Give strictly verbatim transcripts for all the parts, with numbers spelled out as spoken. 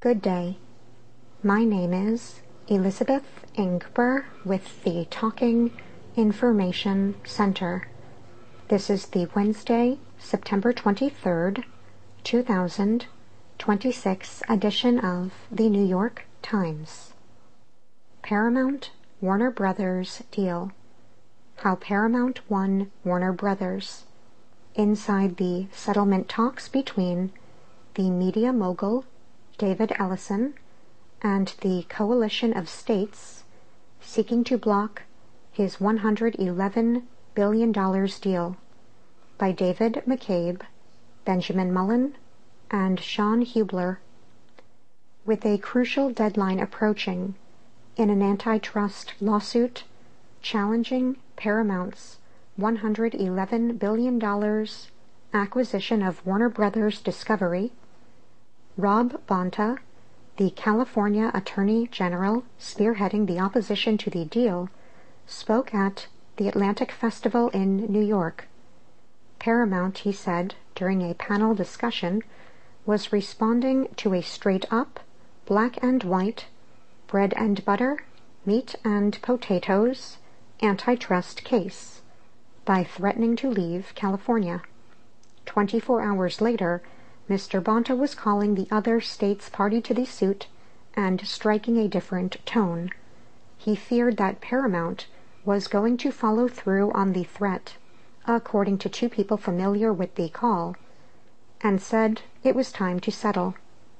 Good day. My name is Elizabeth Ingber with the Talking Information Center. This is the Wednesday, September twenty-third, two thousand twenty-six edition of the New York Times. Paramount Warner Brothers deal. How Paramount won Warner Brothers. Inside the settlement talks between the media mogul David Ellison and the coalition of states seeking to block his one hundred eleven billion dollars deal, by David McCabe, Benjamin Mullen, and Sean Hubler. With a crucial deadline approaching in an antitrust lawsuit challenging Paramount's one hundred eleven billion dollars acquisition of Warner Brothers Discovery, Rob Bonta, the California Attorney General spearheading the opposition to the deal, spoke at the Atlantic Festival in New York. Paramount, he said during a panel discussion, was responding to a straight-up, black and white, bread and butter, meat and potatoes antitrust case by threatening to leave California. Twenty-four hours later, Mister Bonta was calling the other states party to the suit and striking a different tone. He feared that Paramount was going to follow through on the threat, according to two people familiar with the call, and said it was time to settle.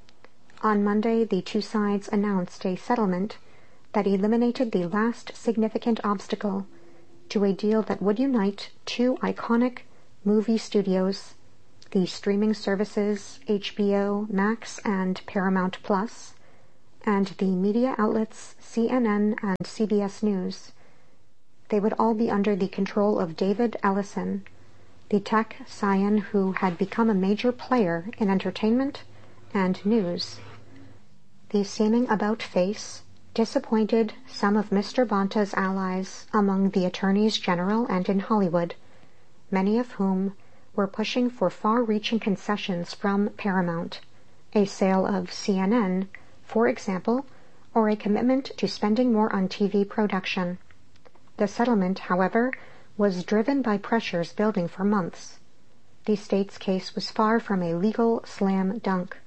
On Monday, the two sides announced a settlement that eliminated the last significant obstacle to a deal that would unite two iconic movie studios, the streaming services H B O Max and Paramount Plus, and the media outlets C N N and C B S News. They would all be under the control of David Ellison, the tech scion who had become a major player in entertainment and news. The seeming about-face disappointed some of Mister Bonta's allies among the attorneys general and in Hollywood, many of whom were pushing for far-reaching concessions from Paramount, a sale of C N N, for example, or a commitment to spending more on T V production. The settlement, however, was driven by pressures building for months. The state's case was far from a legal slam dunk.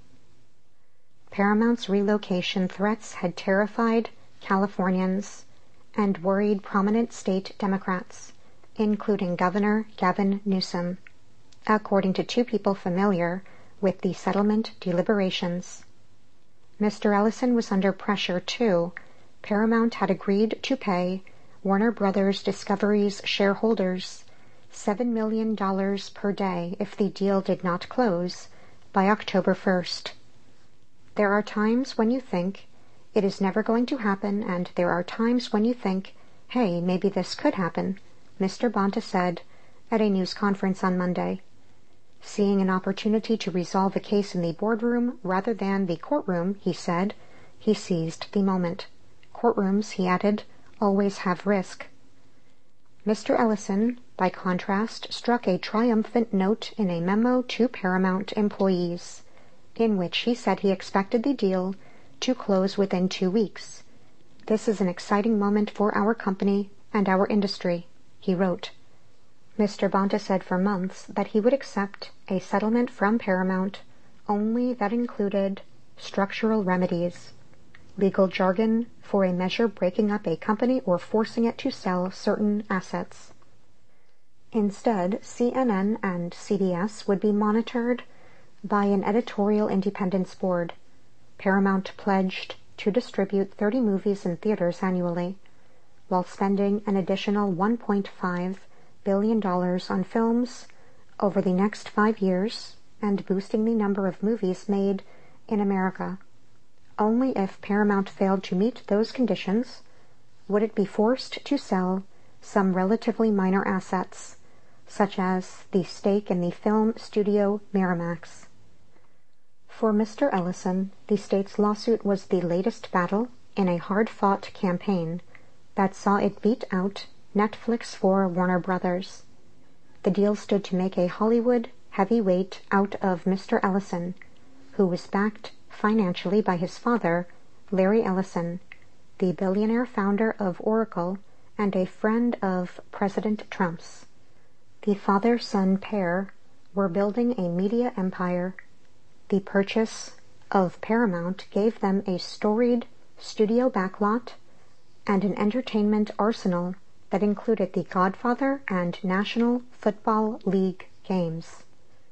Paramount's relocation threats had terrified Californians and worried prominent state Democrats, including Governor Gavin Newsom, according to two people familiar with the settlement deliberations. Mister Ellison was under pressure, too. Paramount had agreed to pay Warner Brothers Discovery's shareholders seven million dollars per day if the deal did not close by October first. There are times when you think it is never going to happen, and there are times when you think, hey, maybe this could happen, Mister Bonta said at a news conference on Monday. Seeing an opportunity to resolve a case in the boardroom rather than the courtroom, he said, he seized the moment. Courtrooms, he added, always have risk. Mister Ellison, by contrast, struck a triumphant note in a memo to Paramount employees, in which he said he expected the deal to close within two weeks. This is an exciting moment for our company and our industry, he wrote. Mister Bonta said for months that he would accept a settlement from Paramount only that included structural remedies, legal jargon for a measure breaking up a company or forcing it to sell certain assets. Instead, C N N and C B S would be monitored by an editorial independence board. Paramount pledged to distribute thirty movies in theaters annually, while spending an additional one point five billion dollars on films over the next five years and boosting the number of movies made in America. Only if Paramount failed to meet those conditions would it be forced to sell some relatively minor assets, such as the stake in the film studio Miramax. For Mister Ellison, the state's lawsuit was the latest battle in a hard-fought campaign that saw it beat out Netflix for Warner Brothers. The deal stood to make a Hollywood heavyweight out of Mister Ellison, who was backed financially by his father, Larry Ellison, the billionaire founder of Oracle and a friend of President Trump's. The father-son pair were building a media empire. The purchase of Paramount gave them a storied studio backlot and an entertainment arsenal that included The Godfather and National Football League games.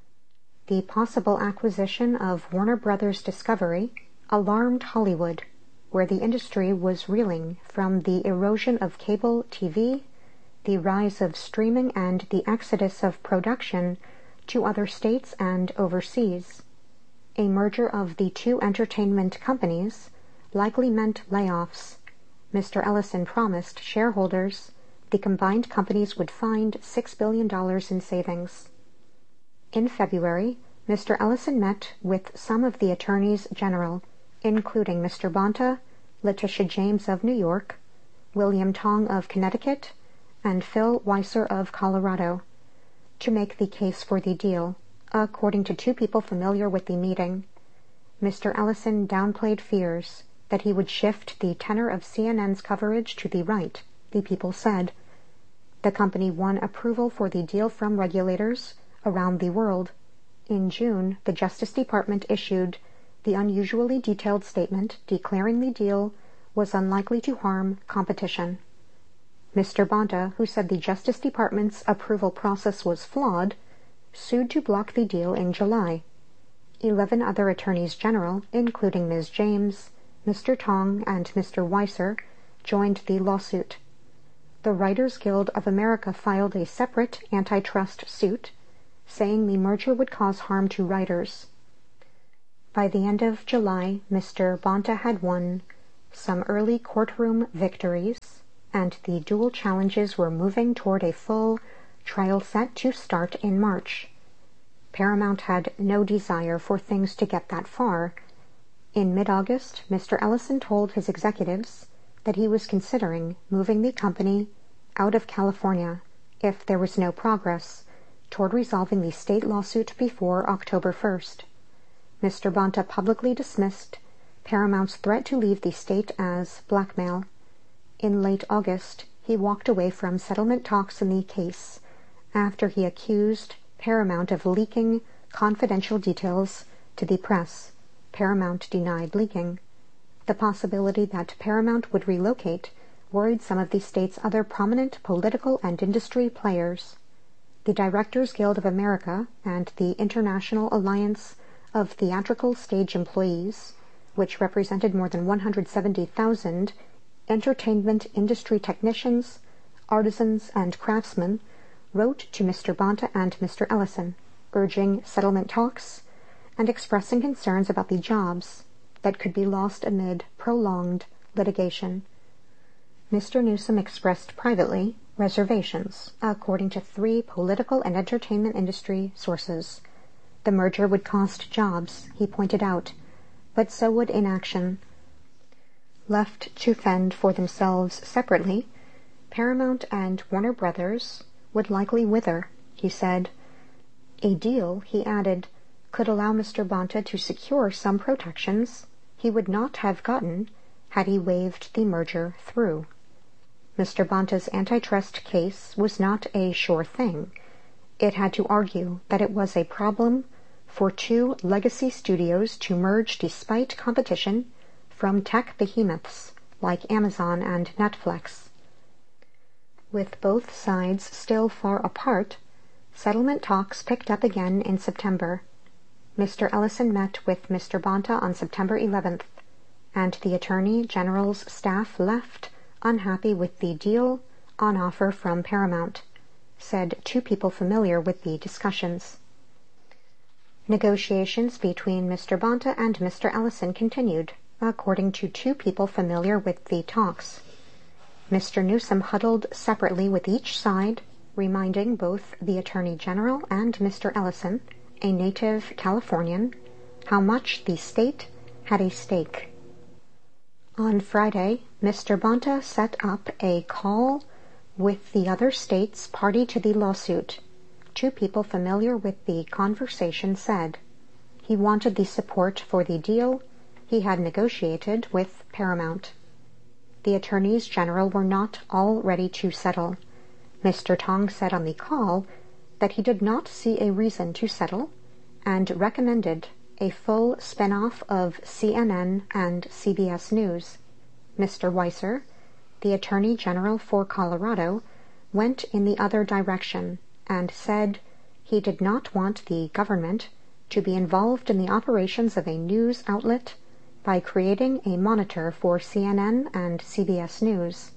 The possible acquisition of Warner Brothers Discovery alarmed Hollywood, where the industry was reeling from the erosion of cable T V, the rise of streaming, and the exodus of production to other states and overseas. A merger of the two entertainment companies likely meant layoffs. Mister Ellison promised shareholders the combined companies would find six billion dollars in savings. In February, Mister Ellison met with some of the attorneys general, including Mister Bonta, Letitia James of New York, William Tong of Connecticut, and Phil Weiser of Colorado, to make the case for the deal, according to two people familiar with the meeting. Mister Ellison downplayed fears that he would shift the tenor of C N N's coverage to the right, the people said. The company won approval for the deal from regulators around the world. In June, the Justice Department issued the unusually detailed statement declaring the deal was unlikely to harm competition. Mister Bonta, who said the Justice Department's approval process was flawed, sued to block the deal in July. Eleven other attorneys general, including Miz James, Mister Tong, and Mister Weiser, joined the lawsuit. The Writers Guild of America filed a separate antitrust suit, saying the merger would cause harm to writers. By the end of July, Mister Bonta had won some early courtroom victories, and the dual challenges were moving toward a full trial set to start in March. Paramount had no desire for things to get that far. In mid-August, Mister Ellison told his executives that he was considering moving the company out of California if there was no progress toward resolving the state lawsuit before October first. Mister Bonta publicly dismissed Paramount's threat to leave the state as blackmail. In late August, he walked away from settlement talks in the case after he accused Paramount of leaking confidential details to the press. Paramount denied leaking. The possibility that Paramount would relocate worried some of the state's other prominent political and industry players. The Directors Guild of America and the International Alliance of Theatrical Stage Employees, which represented more than one hundred seventy thousand entertainment industry technicians, artisans, and craftsmen, wrote to Mister Bonta and Mister Ellison, urging settlement talks and expressing concerns about the jobs that could be lost amid prolonged litigation. Mister Newsom expressed privately reservations, according to three political and entertainment industry sources. The merger would cost jobs, he pointed out, but so would inaction. Left to fend for themselves separately, Paramount and Warner Brothers would likely wither, he said. A deal, he added, could allow Mister Bonta to secure some protections he would not have gotten had he waved the merger through. Mister Bonta's antitrust case was not a sure thing. It had to argue that it was a problem for two legacy studios to merge despite competition from tech behemoths like Amazon and Netflix. With both sides still far apart, settlement talks picked up again in September. Mister Ellison met with Mister Bonta on September eleventh, and the Attorney General's staff left unhappy with the deal on offer from Paramount, said two people familiar with the discussions. Negotiations between Mister Bonta and Mister Ellison continued, according to two people familiar with the talks. Mister Newsom huddled separately with each side, reminding both the Attorney General and Mister Ellison, a native Californian, how much the state had a stake. On Friday, Mister Bonta set up a call with the other states party to the lawsuit. Two people familiar with the conversation said he wanted the support for the deal he had negotiated with Paramount. The attorneys general were not all ready to settle. Mister Tong said on the call that he did not see a reason to settle and recommended a full spin-off of C N N and C B S News. Mister Weiser, the Attorney General for Colorado, went in the other direction and said he did not want the government to be involved in the operations of a news outlet by creating a monitor for C N N and C B S News.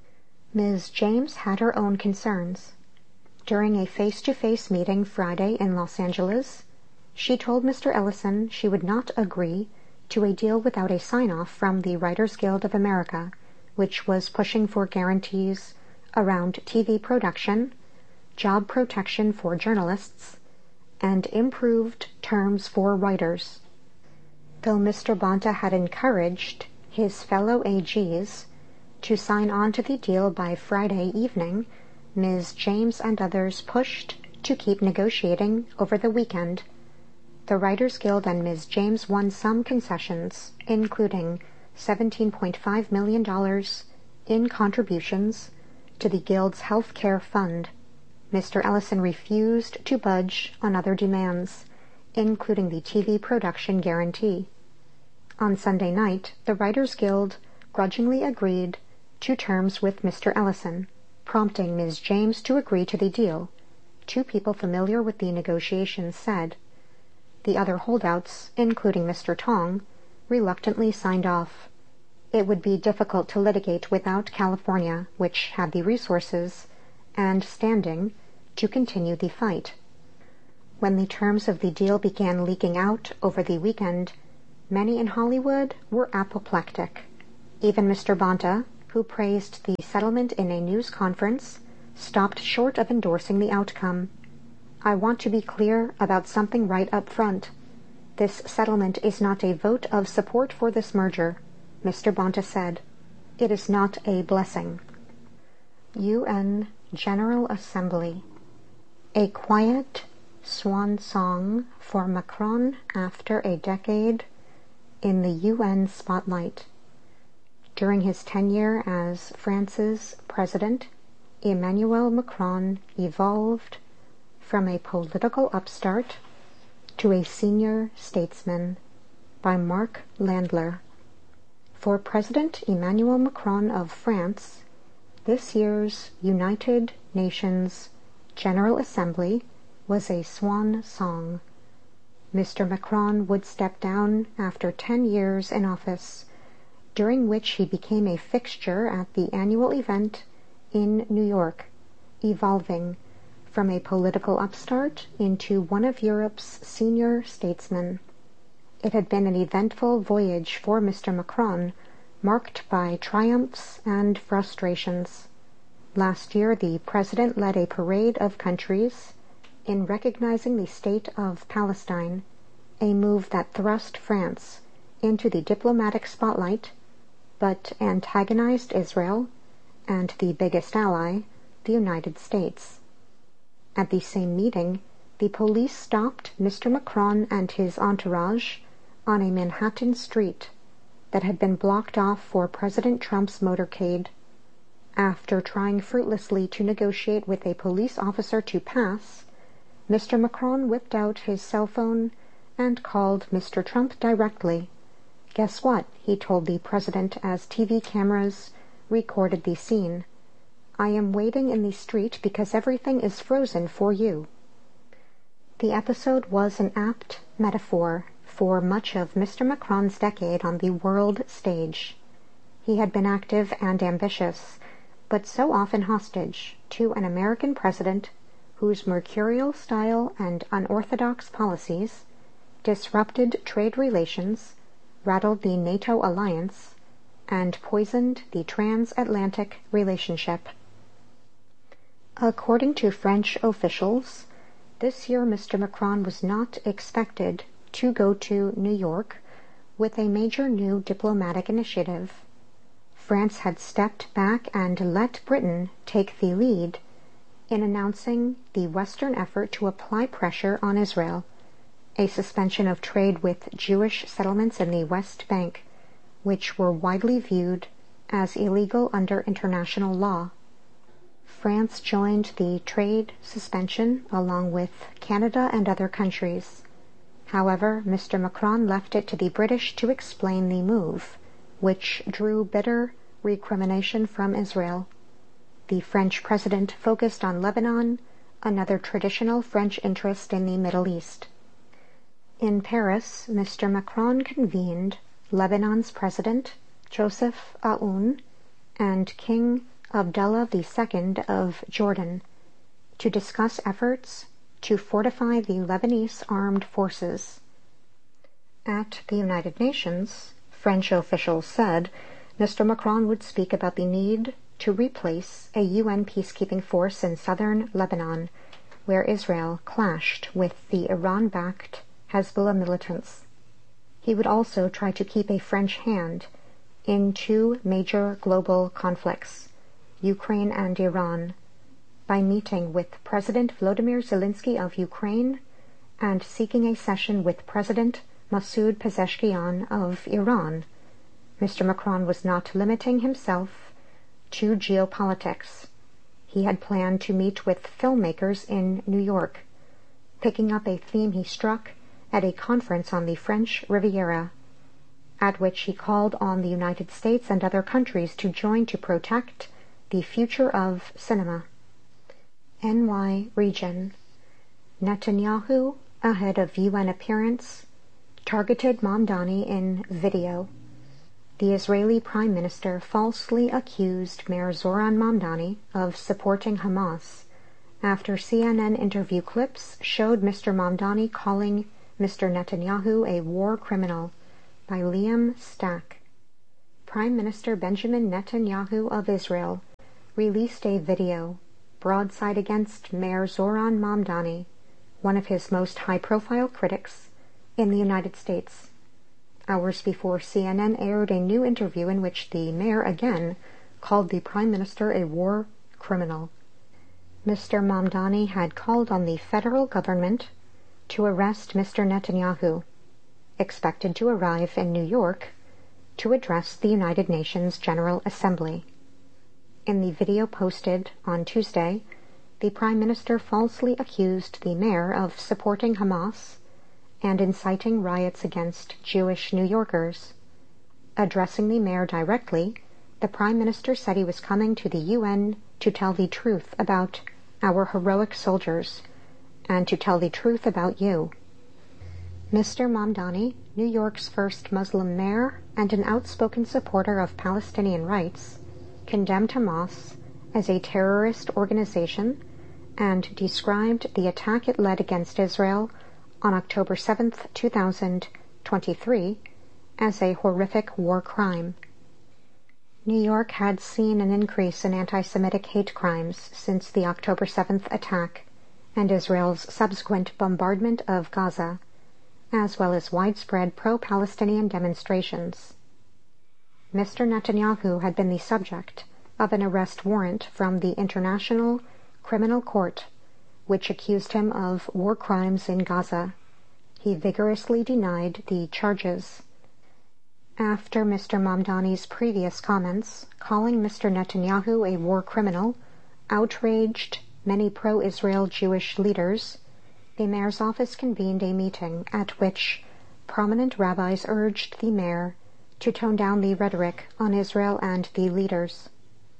Miz James had her own concerns. During a face-to-face meeting Friday in Los Angeles, she told Mister Ellison she would not agree to a deal without a sign-off from the Writers Guild of America, which was pushing for guarantees around T V production, job protection for journalists, and improved terms for writers. Though Mister Bonta had encouraged his fellow A Gs to sign on to the deal by Friday evening, Miz James and others pushed to keep negotiating over the weekend. The Writers Guild and Miz James won some concessions, including seventeen point five million dollars in contributions to the Guild's health care fund. Mister Ellison refused to budge on other demands, including the T V production guarantee. On Sunday night, the Writers Guild grudgingly agreed to terms with Mister Ellison, prompting Miz James to agree to the deal, two people familiar with the negotiations said. The other holdouts, including Mister Tong, reluctantly signed off. It would be difficult to litigate without California, which had the resources and standing to continue the fight. When the terms of the deal began leaking out over the weekend, many in Hollywood were apoplectic. Even Mister Bonta, who praised the settlement in a news conference, stopped short of endorsing the outcome. I want to be clear about something right up front. This settlement is not a vote of support for this merger, Mister Bonta said. It is not a blessing. U N General Assembly. A quiet swan song for Macron after a decade in the U N spotlight. During his tenure as France's president, Emmanuel Macron evolved from a political upstart to a senior statesman, by Mark Landler. For President Emmanuel Macron of France, this year's United Nations General Assembly was a swan song. Mister Macron would step down after ten years in office, during which he became a fixture at the annual event in New York, evolving from a political upstart into one of Europe's senior statesmen. It had been an eventful voyage for Mister Macron, marked by triumphs and frustrations. Last year, the president led a parade of countries in recognizing the state of Palestine, a move that thrust France into the diplomatic spotlight, but antagonized Israel and the biggest ally, the United States. At the same meeting, the police stopped Mister Macron and his entourage on a Manhattan street that had been blocked off for President Trump's motorcade. After trying fruitlessly to negotiate with a police officer to pass, Mister Macron whipped out his cell phone and called Mister Trump directly. Guess what? He told the president as T V cameras recorded the scene. I am waiting in the street because everything is frozen for you. The episode was an apt metaphor for much of Mister Macron's decade on the world stage. He had been active and ambitious, but so often hostage to an American president whose mercurial style and unorthodox policies disrupted trade relations, rattled the NATO alliance, and poisoned the transatlantic relationship. According to French officials, this year Mister Macron was not expected to go to New York with a major new diplomatic initiative. France had stepped back and let Britain take the lead in announcing the Western effort to apply pressure on Israel, a suspension of trade with Jewish settlements in the West Bank, which were widely viewed as illegal under international law. France joined the trade suspension along with Canada and other countries. However, Mister Macron left it to the British to explain the move, which drew bitter recrimination from Israel. The French president focused on Lebanon, another traditional French interest in the Middle East. In Paris, Mister Macron convened Lebanon's president, Joseph Aoun, and King Abdullah the Second of Jordan to discuss efforts to fortify the Lebanese armed forces. At the United Nations, French officials said Mister Macron would speak about the need to replace a U N peacekeeping force in southern Lebanon, where Israel clashed with the Iran-backed Hezbollah militants. He would also try to keep a French hand in two major global conflicts, Ukraine and Iran, by meeting with President Volodymyr Zelensky of Ukraine and seeking a session with President Masoud Pezeshkian of Iran. Mister Macron was not limiting himself to geopolitics. He had planned to meet with filmmakers in New York, picking up a theme he struck at a conference on the French Riviera, at which he called on the United States and other countries to join to protect the future of cinema. N Y region. Netanyahu, ahead of U N appearance, targeted Mamdani in video. The Israeli Prime Minister falsely accused Mayor Zoran Mamdani of supporting Hamas after C N N interview clips showed Mister Mamdani calling Mister Netanyahu a war criminal by Liam Stack. Prime Minister Benjamin Netanyahu of Israel released a video broadside against Mayor Zoran Mamdani, one of his most high-profile critics in the United States. Hours before C N N aired a new interview in which the mayor again called the Prime Minister a war criminal. Mister Mamdani had called on the federal government to arrest Mister Netanyahu, expected to arrive in New York to address the United Nations General Assembly. In the video posted on Tuesday, the Prime Minister falsely accused the mayor of supporting Hamas and inciting riots against Jewish New Yorkers. Addressing the mayor directly, the Prime Minister said he was coming to the U N to tell the truth about our heroic soldiers and to tell the truth about you. Mister Mamdani, New York's first Muslim mayor and an outspoken supporter of Palestinian rights, condemned Hamas as a terrorist organization and described the attack it led against Israel on October seventh, two thousand twenty-three, as a horrific war crime. New York had seen an increase in anti-Semitic hate crimes since the October seventh attack and Israel's subsequent bombardment of Gaza, as well as widespread pro-Palestinian demonstrations. Mister Netanyahu had been the subject of an arrest warrant from the International Criminal Court, which accused him of war crimes in Gaza. He vigorously denied the charges. After Mister Mamdani's previous comments, calling Mister Netanyahu a war criminal outraged many pro-Israel Jewish leaders, the mayor's office convened a meeting at which prominent rabbis urged the mayor to tone down the rhetoric on Israel and the leaders.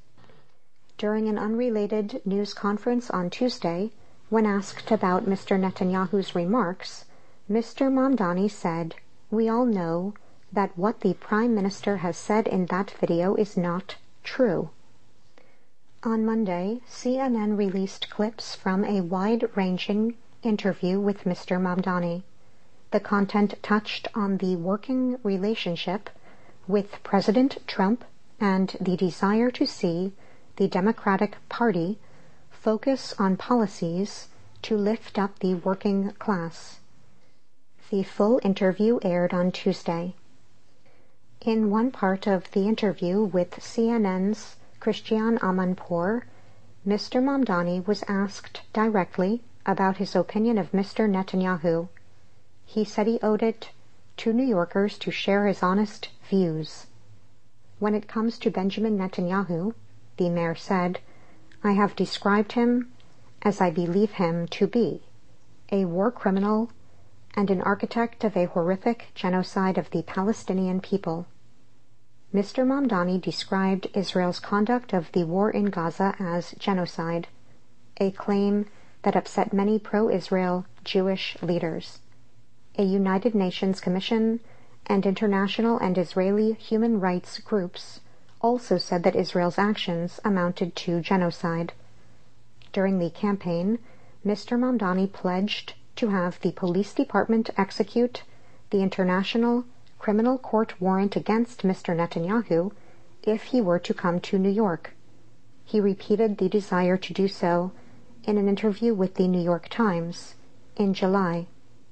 During an unrelated news conference on Tuesday, when asked about Mister Netanyahu's remarks, Mister Mamdani said, "We all know that what the Prime Minister has said in that video is not true." On Monday, C N N released clips from a wide-ranging interview with Mister Mamdani. The content touched on the working relationship with President Trump and the desire to see the Democratic Party focus on policies to lift up the working class. The full interview aired on Tuesday. In one part of the interview with C N N's Christiane Amanpour, Mister Mamdani was asked directly about his opinion of Mister Netanyahu. he said he owed it to New Yorkers to share his honest views. When it comes to Benjamin Netanyahu, the mayor said, I have described him as I believe him to be, a war criminal and an architect of a horrific genocide of the Palestinian people. Mister Mamdani described Israel's conduct of the war in Gaza as genocide, a claim that upset many pro-Israel Jewish leaders. A United Nations Commission and international and Israeli human rights groups also said that Israel's actions amounted to genocide. During the campaign, Mister Mamdani pledged to have the police department execute the International Criminal Court warrant against Mister Netanyahu if he were to come to New York. He repeated the desire to do so in an interview with the New York Times in July.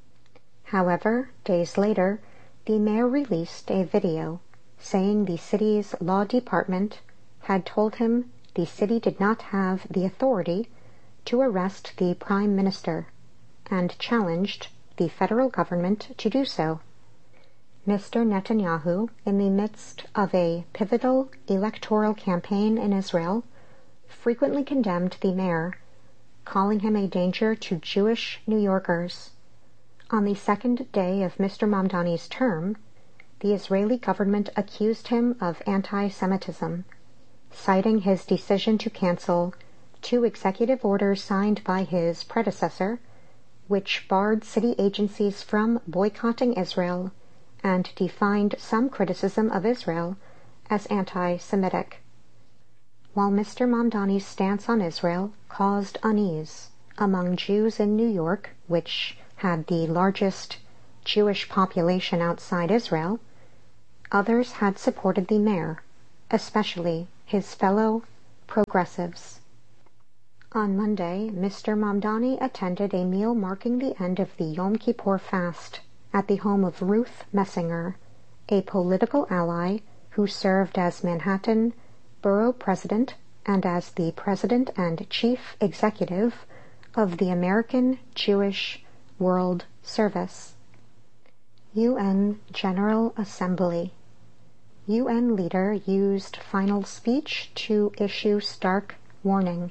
However, days later, the mayor released a video saying the city's law department had told him the city did not have the authority to arrest the prime minister and challenged the federal government to do so. Mister Netanyahu, in the midst of a pivotal electoral campaign in Israel, frequently condemned the mayor, calling him a danger to Jewish New Yorkers. On the second day of Mister Mamdani's term, the Israeli government accused him of anti-Semitism, citing his decision to cancel two executive orders signed by his predecessor, which barred city agencies from boycotting Israel and defined some criticism of Israel as anti-Semitic. While Mister Mamdani's stance on Israel caused unease among Jews in New York, which had the largest Jewish population outside Israel, others had supported the mayor, especially his fellow progressives. On Monday, Mister Mamdani attended a meal marking the end of the Yom Kippur fast at the home of Ruth Messinger, a political ally who served as Manhattan Borough President and as the President and Chief Executive of the American Jewish World Service. U N General Assembly. U N leader used final speech to issue stark warning.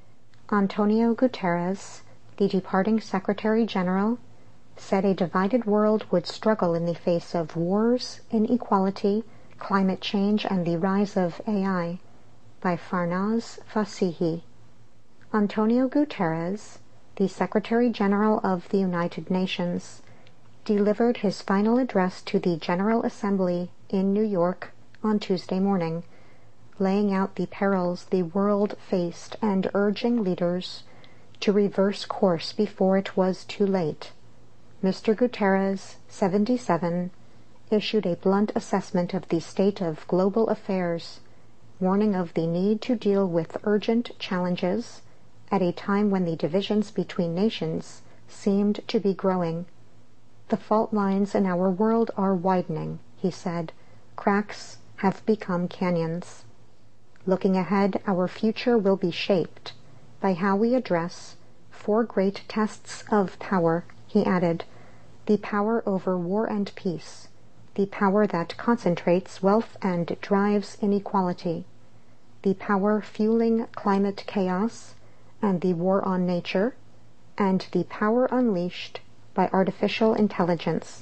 Antonio Guterres, the departing Secretary General, said a divided world would struggle in the face of wars, inequality, climate change, and the rise of A I, by Farnaz Fasihi. Antonio Guterres, the Secretary General of the United Nations, delivered his final address to the General Assembly in New York on Tuesday morning, laying out the perils the world faced and urging leaders to reverse course before it was too late. Mister Guterres, seventy-seven, issued a blunt assessment of the state of global affairs, warning of the need to deal with urgent challenges at a time when the divisions between nations seemed to be growing. The fault lines in our world are widening, he said. Cracks have become canyons. Looking ahead, our future will be shaped by how we address four great tests of power, he added: the power over war and peace, the power that concentrates wealth and drives inequality, the power fueling climate chaos and the war on nature, and the power unleashed by artificial intelligence.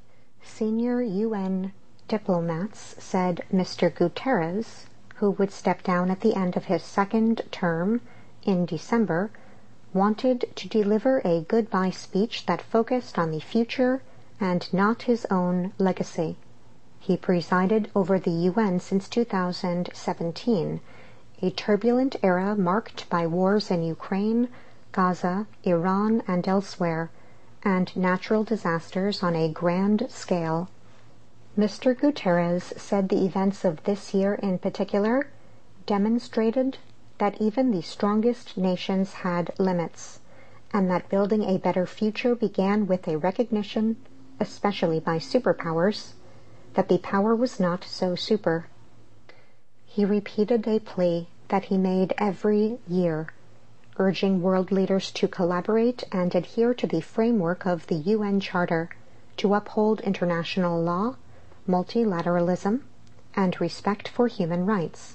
Senior U N diplomats said Mister Guterres, who would step down at the end of his second term in December, wanted to deliver a goodbye speech that focused on the future and not his own legacy. He presided over the U N since two thousand seventeen, a turbulent era marked by wars in Ukraine, Gaza, Iran, and elsewhere, and natural disasters on a grand scale. Mister Guterres said the events of this year in particular demonstrated that even the strongest nations had limits, and that building a better future began with a recognition, especially by superpowers, that the power was not so super. He repeated a plea that he made every year: urging world leaders to collaborate and adhere to the framework of the U N Charter to uphold international law, multilateralism, and respect for human rights.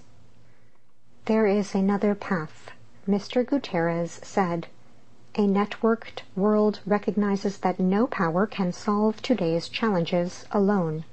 There is another path, Mister Guterres said. A networked world recognizes that no power can solve today's challenges alone.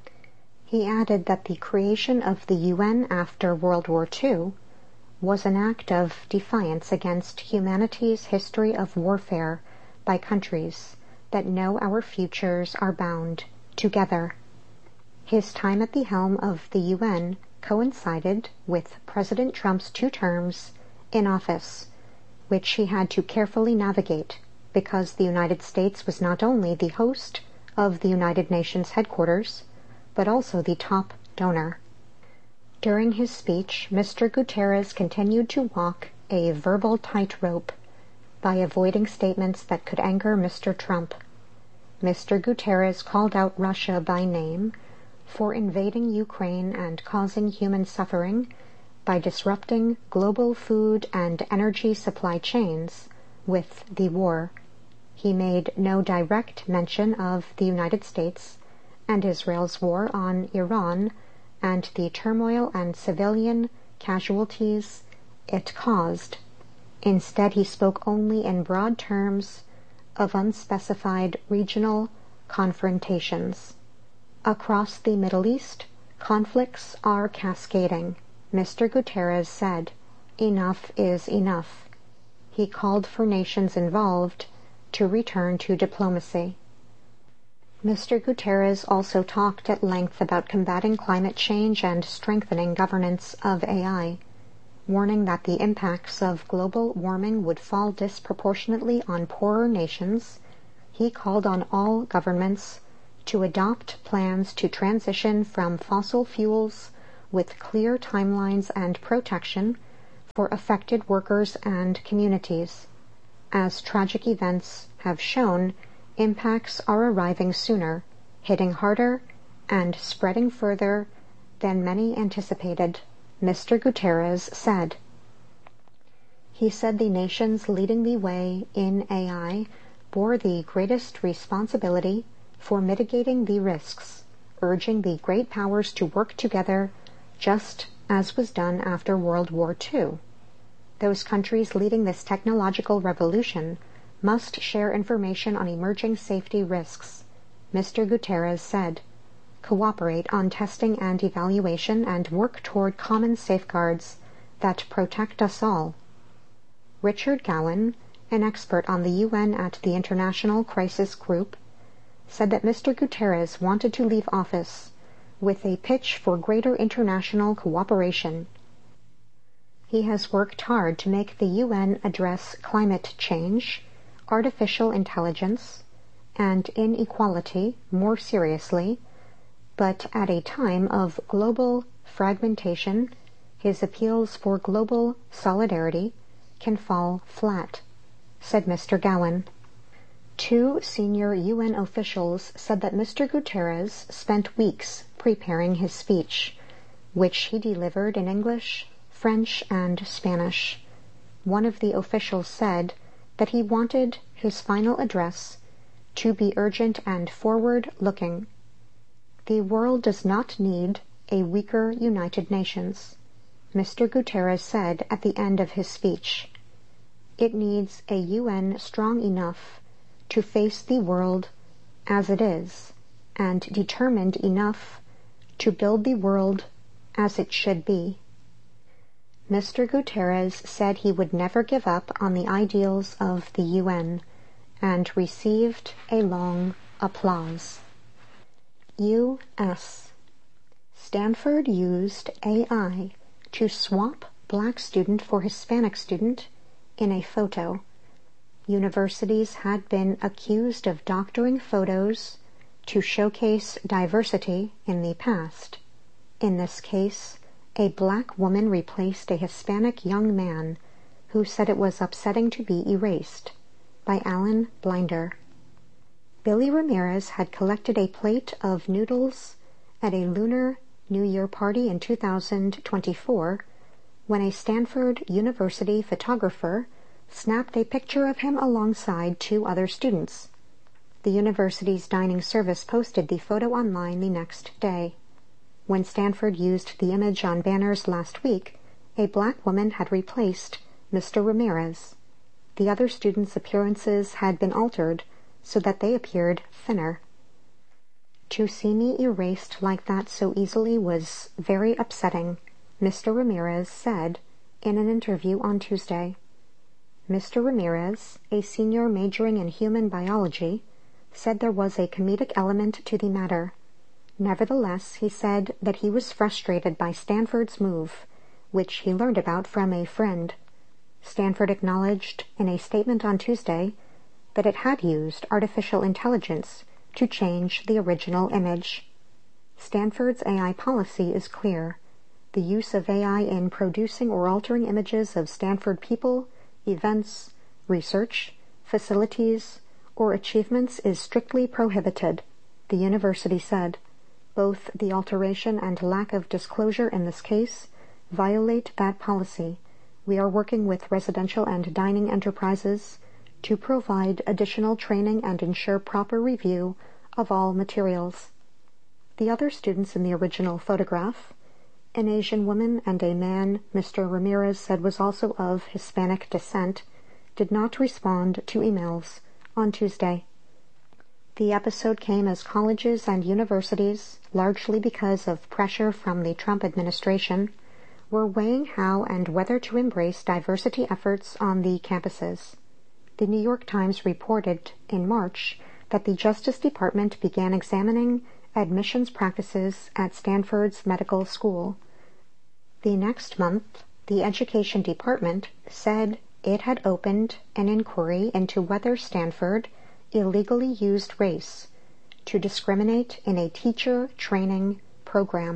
He added that the creation of the U N after World War Two was an act of defiance against humanity's history of warfare by countries that know our futures are bound together. His time at the helm of the U N coincided with President Trump's two terms in office, which he had to carefully navigate because the United States was not only the host of the United Nations headquarters, but also the top donor. During his speech, Mister Guterres continued to walk a verbal tightrope by avoiding statements that could anger Mister Trump. Mister Guterres called out Russia by name for invading Ukraine and causing human suffering by disrupting global food and energy supply chains with the war. He made no direct mention of the United States and Israel's war on Iran and the turmoil and civilian casualties it caused. Instead, he spoke only in broad terms of unspecified regional confrontations. Across the Middle East, conflicts are cascading. Mister Guterres said, "Enough is enough." He called for nations involved to return to diplomacy. Mister Guterres also talked at length about combating climate change and strengthening governance of A I, warning that the impacts of global warming would fall disproportionately on poorer nations. He called on all governments to adopt plans to transition from fossil fuels with clear timelines and protection for affected workers and communities. As tragic events have shown, impacts are arriving sooner, hitting harder, and spreading further than many anticipated, Mister Guterres said. He said the nations leading the way in A I bore the greatest responsibility for mitigating the risks, urging the great powers to work together just as was done after World War Two. Those countries leading this technological revolution must share information on emerging safety risks, Mister Guterres said, cooperate on testing and evaluation, and work toward common safeguards that protect us all. Richard Gowan, an expert on the U N at the International Crisis Group, said that Mister Guterres wanted to leave office with a pitch for greater international cooperation. He has worked hard to make the U N address climate change, artificial intelligence, and inequality more seriously, but at a time of global fragmentation, his appeals for global solidarity can fall flat, said Mister Gowan. Two senior U N officials said that Mister Guterres spent weeks preparing his speech, which he delivered in English, French, and Spanish. One of the officials said that he wanted his final address to be urgent and forward-looking. The world does not need a weaker United Nations, Mister Guterres said at the end of his speech. It needs a U N strong enough to face the world as it is, and determined enough to build the world as it should be. Mister Guterres said he would never give up on the ideals of the U N, and received a long applause. U S Stanford used A I to swap black student for Hispanic student in a photo. Universities had been accused of doctoring photos to showcase diversity in the past. In this case, a black woman replaced a Hispanic young man who said it was upsetting to be erased, by Alan Blinder. Billy Ramirez had collected a plate of noodles at a Lunar New Year party in two thousand twenty-four when a Stanford University photographer snapped a picture of him alongside two other students. The university's dining service posted the photo online the next day. When Stanford used the image on banners last week, a black woman had replaced Mister Ramirez. The other students' appearances had been altered so that they appeared thinner. To see me erased like that so easily was very upsetting, Mister Ramirez said in an interview on Tuesday. Mister Ramirez, a senior majoring in human biology, said there was a comedic element to the matter. Nevertheless, he said that he was frustrated by Stanford's move, which he learned about from a friend. Stanford acknowledged in a statement on Tuesday that it had used artificial intelligence to change the original image. Stanford's A I policy is clear. The use of A I in producing or altering images of Stanford people, events, research, facilities, or achievements is strictly prohibited, the university said. Both the alteration and lack of disclosure in this case violate that policy. We are working with residential and dining enterprises to provide additional training and ensure proper review of all materials. The other students in the original photograph, an Asian woman and a man Mister Ramirez said was also of Hispanic descent, did not respond to emails on Tuesday. The episode came as colleges and universities, largely because of pressure from the Trump administration, were weighing how and whether to embrace diversity efforts on the campuses. The New York Times reported in March that the Justice Department began examining admissions practices at Stanford's medical school. The next month, the Education Department said it had opened an inquiry into whether Stanford illegally used race to discriminate in a teacher training program.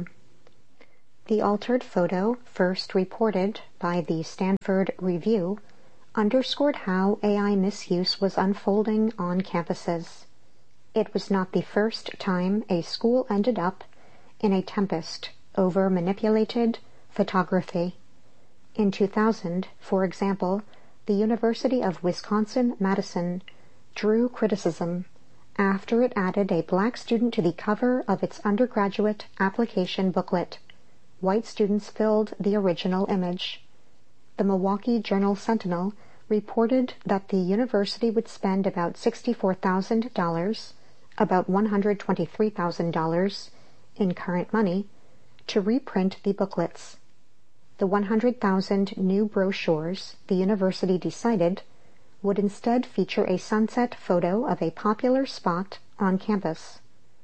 The altered photo, first reported by the Stanford Review, underscored how A I misuse was unfolding on campuses. It was not the first time a school ended up in a tempest over manipulated photography. In two thousand, for example, the University of Wisconsin-Madison drew criticism after it added a black student to the cover of its undergraduate application booklet. White students filled the original image. The Milwaukee Journal-Sentinel reported that the university would spend about sixty-four thousand dollars, about one hundred twenty-three thousand dollars in current money, to reprint the booklets. The one hundred thousand new brochures, the university decided, would instead feature a sunset photo of a popular spot on campus.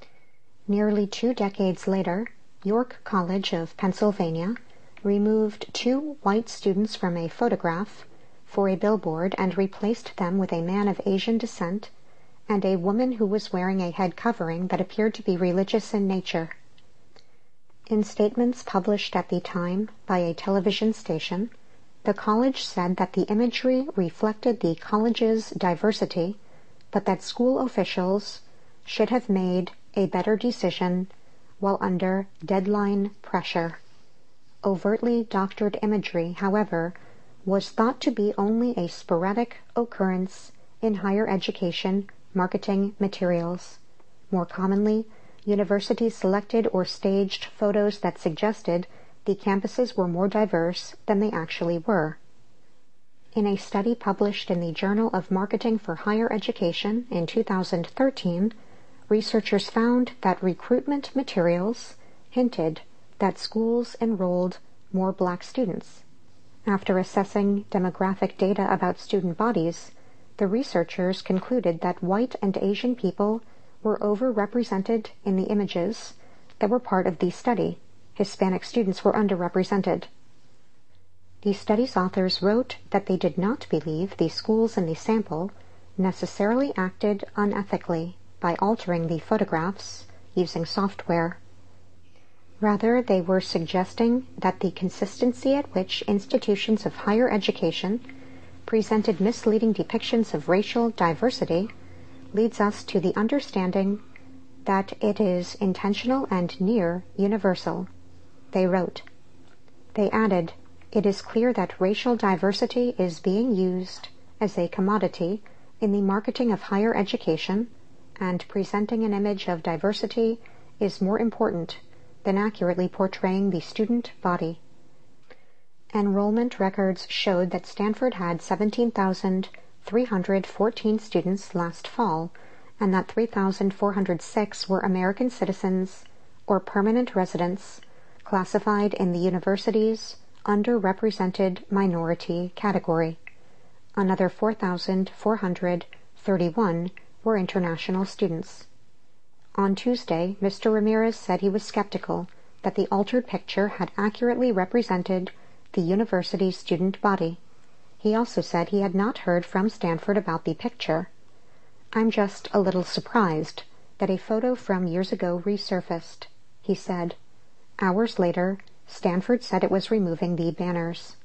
Nearly two decades later, York College of Pennsylvania removed two white students from a photograph for a billboard and replaced them with a man of Asian descent and a woman who was wearing a head covering that appeared to be religious in nature. In statements published at the time by a television station, the college said that the imagery reflected the college's diversity, but that school officials should have made a better decision while under deadline pressure. Overtly doctored imagery, however, was thought to be only a sporadic occurrence in higher education marketing materials. More commonly, universities selected or staged photos that suggested the campuses were more diverse than they actually were. In a study published in the Journal of Marketing for Higher Education in two thousand thirteen, researchers found that recruitment materials hinted that schools enrolled more black students. After assessing demographic data about student bodies, the researchers concluded that white and Asian people were overrepresented in the images that were part of the study. Hispanic students were underrepresented. The study's authors wrote that they did not believe the schools in the sample necessarily acted unethically by altering the photographs using software. Rather, they were suggesting that the consistency at which institutions of higher education presented misleading depictions of racial diversity leads us to the understanding that it is intentional and near universal. They wrote. They added, "It is clear that racial diversity is being used as a commodity in the marketing of higher education, and presenting an image of diversity is more important than accurately portraying the student body. Enrollment records showed that Stanford had seventeen thousand three hundred fourteen students last fall, and that three thousand four hundred six were American citizens or permanent residents classified in the university's underrepresented minority category. Another four thousand four hundred thirty-one were international students. On Tuesday, Mister Ramirez said he was skeptical that the altered picture had accurately represented the university's student body. He also said he had not heard from Stanford about the picture. "I'm just a little surprised that a photo from years ago resurfaced," he said. Hours later, Stanford said it was removing the banners.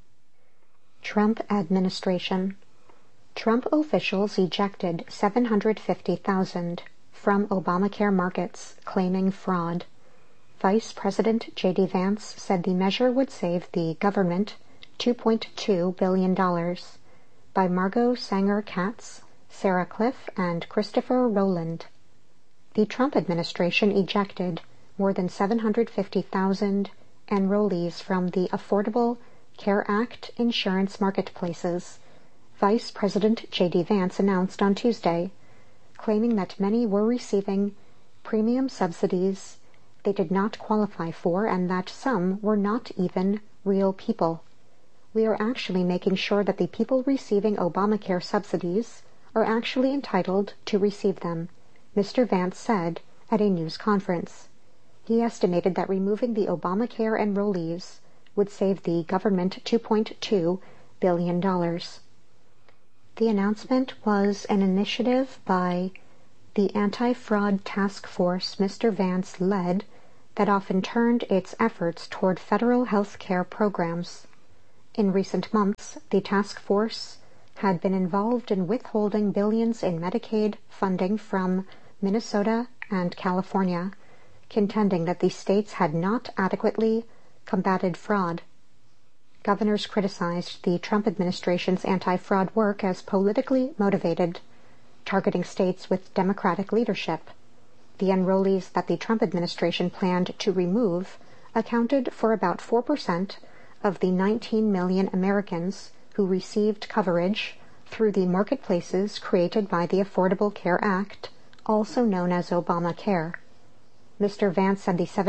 Trump administration. Trump officials ejected seven hundred fifty thousand from Obamacare markets, claiming fraud. Vice President J D Vance said the measure would save the government two point two billion dollars. By Margot Sanger-Katz, Sarah Cliff, and Christopher Rowland. The Trump administration ejected more than seven hundred fifty thousand enrollees from the Affordable Care Act insurance marketplaces, Vice President J D Vance announced on Tuesday, claiming that many were receiving premium subsidies they did not qualify for and that some were not even real people. "We are actually making sure that the people receiving Obamacare subsidies are actually entitled to receive them," Mister Vance said at a news conference. He estimated that removing the Obamacare enrollees would save the government two point two billion dollars. The announcement was an initiative by the anti-fraud task force Mister Vance led that often turned its efforts toward federal health care programs. In recent months, the task force had been involved in withholding billions in Medicaid funding from Minnesota and California, contending that the states had not adequately combated fraud. Governors criticized the Trump administration's anti-fraud work as politically motivated, targeting states with Democratic leadership. The enrollees that the Trump administration planned to remove accounted for about four percent of the nineteen million Americans who received coverage through the marketplaces created by the Affordable Care Act, also known as Obamacare. Mister Vance said the